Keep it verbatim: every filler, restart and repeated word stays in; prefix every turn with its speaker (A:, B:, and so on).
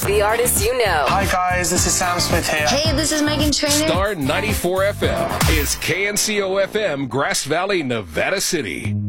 A: the artists you know.
B: Hi guys, this is Sam Smith here.
C: Hey, this is Megan Trainor.
D: Star ninety-four F M is K N C O F M, Grass Valley, Nevada City.